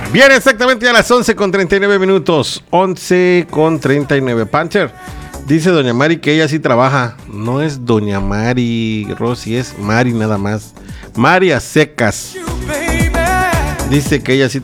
Bien, exactamente a las 11:39. 11:39. Panther, dice doña Mari que ella sí trabaja. No es doña Mari, Rosy, es Mari nada más. Mari a secas. Dice que ella sí